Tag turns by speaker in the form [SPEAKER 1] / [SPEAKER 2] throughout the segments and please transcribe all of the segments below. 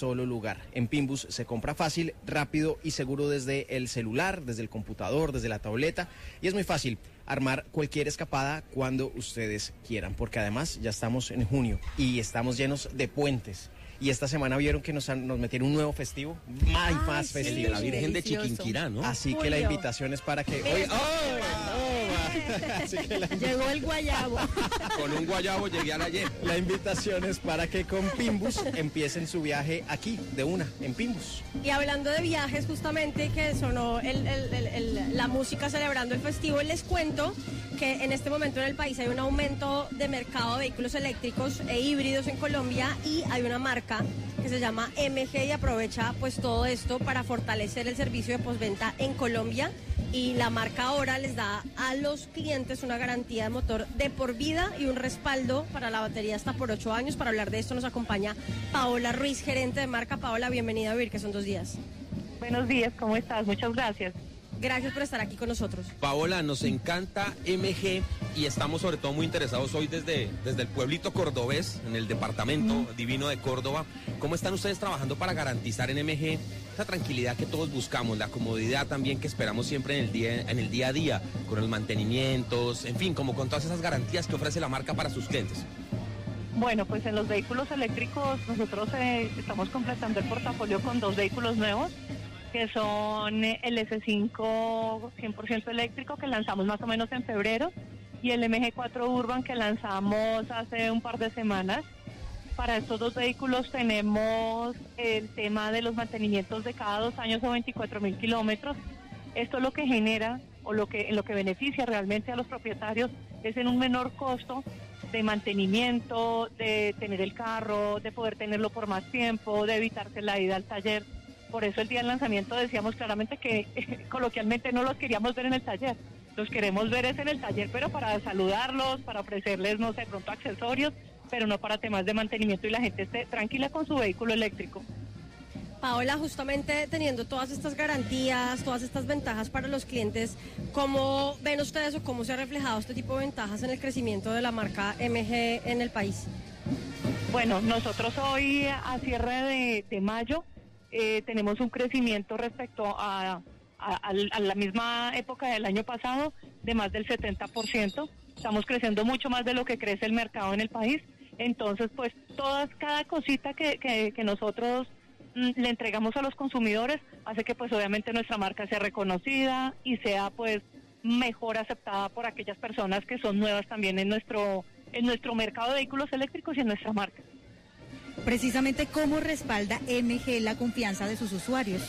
[SPEAKER 1] solo lugar. En Pimbus se compra fácil, rápido y seguro desde el celular, desde el computador, desde la tableta, y es muy fácil armar cualquier escapada cuando ustedes quieran, porque además ya estamos en junio y estamos llenos de puentes. Y esta semana vieron que nos metieron un nuevo festivo, más
[SPEAKER 2] sí,
[SPEAKER 1] festivo.
[SPEAKER 2] la Virgen de Chiquinquirá, ¿no?
[SPEAKER 1] Así que la invitación es para que... Oye,
[SPEAKER 3] llegó el guayabo.
[SPEAKER 2] Con un guayabo llegué al ayer.
[SPEAKER 1] La invitación es para que con Pimbus empiecen su viaje aquí, de una, en Pimbus.
[SPEAKER 3] Y hablando de viajes, justamente que sonó la música celebrando el festivo, les cuento que en este momento en el país hay un aumento de mercado de vehículos eléctricos e híbridos en Colombia, y hay una marca que se llama MG y aprovecha pues todo esto para fortalecer el servicio de postventa en Colombia, y la marca ahora les da a los clientes una garantía de motor de por vida y un respaldo para la batería hasta por 8 años. Para hablar de esto nos acompaña Paola Ruiz, gerente de marca. Paola, bienvenida a Vivir, que son 2 días.
[SPEAKER 4] Buenos días, ¿cómo estás? Muchas gracias.
[SPEAKER 3] Gracias por estar aquí con nosotros.
[SPEAKER 2] Paola, nos encanta MG y estamos sobre todo muy interesados hoy desde el pueblito cordobés, en el departamento divino de Córdoba. ¿Cómo están ustedes trabajando para garantizar en MG esa tranquilidad que todos buscamos, la comodidad también que esperamos siempre en el día a día, con los mantenimientos, en fin, como con todas esas garantías que ofrece la marca para sus clientes?
[SPEAKER 4] Bueno, pues en los vehículos eléctricos nosotros estamos completando el portafolio con 2 vehículos nuevos, que son el S5 100% eléctrico, que lanzamos más o menos en febrero, y el MG4 Urban, que lanzamos hace un par de semanas. Para estos 2 vehículos tenemos el tema de los mantenimientos de cada 2 años o 24.000 kilómetros. Esto lo que genera, o lo que beneficia realmente a los propietarios, es en un menor costo de mantenimiento, de tener el carro, de poder tenerlo por más tiempo, de evitarse la ida al taller. Por eso el día del lanzamiento decíamos claramente que coloquialmente no los queríamos ver en el taller. Los queremos ver en el taller, pero para saludarlos, para ofrecerles, no sé, pronto accesorios, pero no para temas de mantenimiento, y la gente esté tranquila con su vehículo eléctrico.
[SPEAKER 3] Paola, justamente teniendo todas estas garantías, todas estas ventajas para los clientes, ¿cómo ven ustedes o cómo se ha reflejado este tipo de ventajas en el crecimiento de la marca MG en el país?
[SPEAKER 4] Bueno, nosotros hoy a cierre de mayo tenemos un crecimiento respecto a la misma época del año pasado de más del 70%. Estamos creciendo mucho más de lo que crece el mercado en el país. Entonces, pues cada cosita que nosotros le entregamos a los consumidores hace que pues obviamente nuestra marca sea reconocida y sea pues mejor aceptada por aquellas personas que son nuevas también en nuestro mercado de vehículos eléctricos y en nuestra marca.
[SPEAKER 5] Precisamente, ¿cómo respalda MG la confianza de sus usuarios?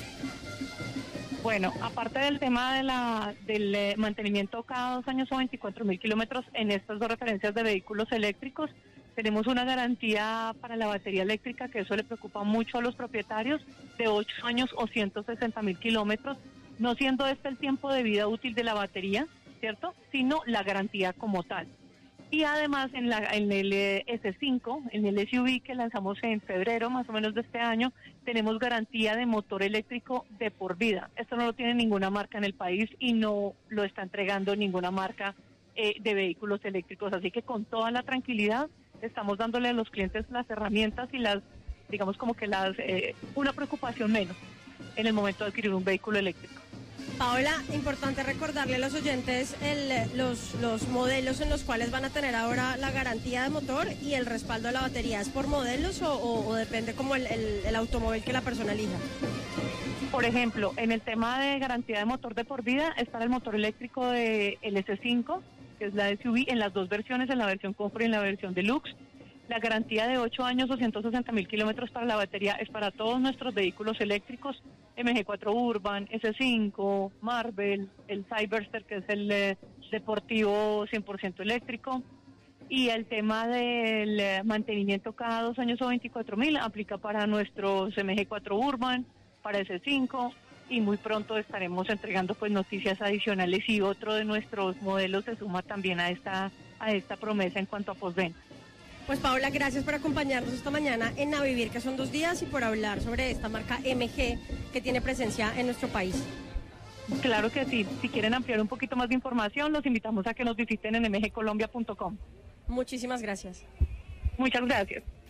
[SPEAKER 4] Bueno, aparte del tema del mantenimiento cada 2 años o 24.000 kilómetros en estas 2 referencias de vehículos eléctricos, tenemos una garantía para la batería eléctrica, que eso le preocupa mucho a los propietarios, de 8 años o 160.000 kilómetros, no siendo este el tiempo de vida útil de la batería, ¿cierto?, sino la garantía como tal. Y además en el S5, en el SUV que lanzamos en febrero más o menos de este año, tenemos garantía de motor eléctrico de por vida. Esto no lo tiene ninguna marca en el país y no lo está entregando ninguna marca de vehículos eléctricos. Así que con toda la tranquilidad estamos dándole a los clientes las herramientas y digamos como que una preocupación menos en el momento de adquirir un vehículo eléctrico.
[SPEAKER 3] Paola, importante recordarle a los oyentes los modelos en los cuales van a tener ahora la garantía de motor y el respaldo de la batería. ¿Es por modelos o depende como el automóvil que la persona elija?
[SPEAKER 4] Por ejemplo, en el tema de garantía de motor de por vida es para el motor eléctrico de el S5, que es la SUV, en las 2 versiones, en la versión Comfort y en la versión Deluxe. La garantía de 8 años o 160.000 kilómetros para la batería es para todos nuestros vehículos eléctricos, MG4 Urban, S5, Marvel, el Cyberster, que es el deportivo 100% eléctrico. Y el tema del mantenimiento cada 2 años o 24.000 aplica para nuestros MG4 Urban, para S5, y muy pronto estaremos entregando pues noticias adicionales, y otro de nuestros modelos se suma también a esta promesa en cuanto a postventa.
[SPEAKER 3] Pues Paola, gracias por acompañarnos esta mañana en A Vivir, que son 2 días, y por hablar sobre esta marca MG que tiene presencia en nuestro país.
[SPEAKER 4] Claro que sí. Si quieren ampliar un poquito más de información, los invitamos a que nos visiten en mgcolombia.com.
[SPEAKER 3] Muchísimas gracias.
[SPEAKER 4] Muchas gracias.